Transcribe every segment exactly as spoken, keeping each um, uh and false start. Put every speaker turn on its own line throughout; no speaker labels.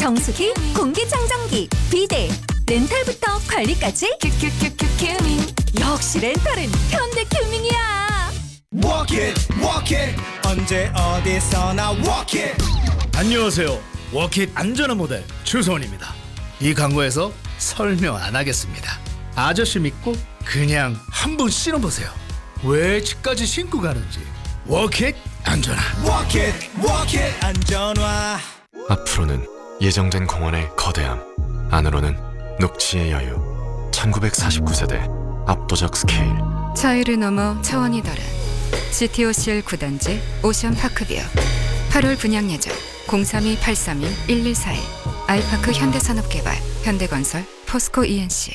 정수기, 공기청정기, 비데, 렌탈부터 관리까지 큐큐큐큐 큐밍. 역시 렌탈은 현대큐밍이야.
Walk it, walk it. 언제 어디서나 walk it.
안녕하세요. 워킷 안전한 모델 추성원입니다. 이 광고에서 설명 안 하겠습니다. 아저씨 믿고 그냥 한번 신어보세요. 왜 집까지 신고 가는지. 워킷 안전한.
Walk it, walk it. 안전화.
앞으로는 예정된 공원의 거대함, 안으로는 녹지의 여유. 천구백사십구 세대 압도적 스케일.
차이를 넘어 차원이 다른 지티오씨엘 구 단지 오션파크뷰. 팔월 분양 예정 공삼이 팔삼이 일일사일. 아이파크 현대산업개발, 현대건설, 포스코 이엔씨.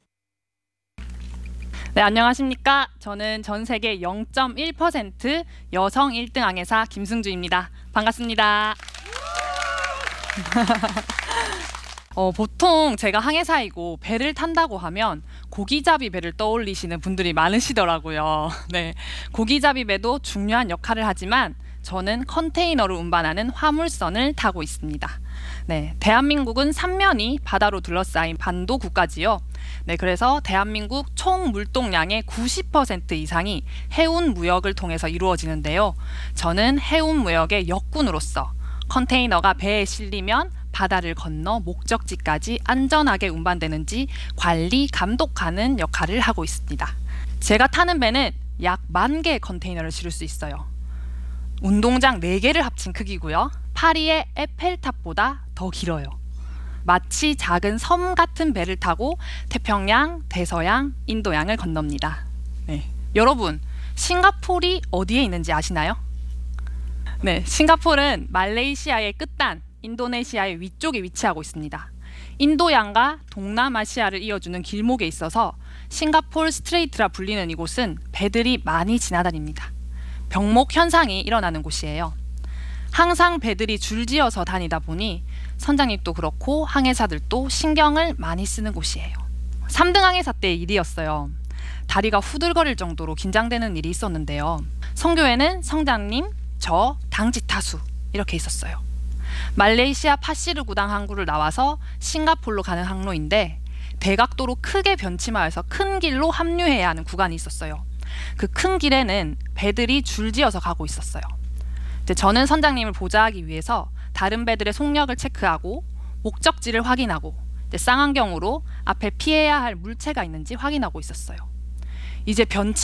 네, 안녕하십니까. 저는 전 세계 영 점 일 퍼센트 여성 일 등 항해사 김승주입니다. 반갑습니다. 어, 보통 제가 항해사이고 배를 탄다고 하면 고기잡이 배를 떠올리시는 분들이 많으시더라고요. 네, 고기잡이 배도 중요한 역할을 하지만 저는 컨테이너를 운반하는 화물선을 타고 있습니다. 네, 대한민국은 삼면이 바다로 둘러싸인 반도 국가지요. 네, 그래서 대한민국 총 물동량의 구십 퍼센트 이상이 해운 무역을 통해서 이루어지는데요. 저는 해운 무역의 역군으로서 컨테이너가 배에 실리면 바다를 건너 목적지까지 안전하게 운반되는지 관리, 감독하는 역할을 하고 있습니다. 제가 타는 배는 약 만 개의 컨테이너를 실을 수 있어요. 운동장 네 개를 합친 크기고요. 파리의 에펠탑보다 더 길어요. 마치 작은 섬 같은 배를 타고 태평양, 대서양, 인도양을 건넙니다. 네, 여러분, 싱가포르이 어디에 있는지 아시나요? 네, 싱가포르는 말레이시아의 끝단, 인도네시아의 위쪽에 위치하고 있습니다. 인도양과 동남아시아를 이어주는 길목에 있어서 싱가포르 스트레이트라 불리는 이곳은 배들이 많이 지나다닙니다. 병목 현상이 일어나는 곳이에요. 항상 배들이 줄지어서 다니다 보니 선장님도 그렇고 항해사들도 신경을 많이 쓰는 곳이에요. 삼 등 항해사 때의 일이었어요. 다리가 후들거릴 정도로 긴장되는 일이 있었는데요. 선교에는 성장님, 저, 당지타수 이렇게 있었어요. 말레이시아 파시르 구당 항구를 나와서 싱가포르로 가는 항로인데 대각도로 크게 변치마해서 큰 길로 합류해야 하는 구간이 있었어요. 그 큰 길에는 배들이 줄지어서 가고 있었어요. 이제 저는 선장님을 보좌하기 위해서 다른 배들의 속력을 체크하고 목적지를 확인하고 이제 쌍안경으로 앞에 피해야 할 물체가 있는지 확인하고 있었어요. 이제 변치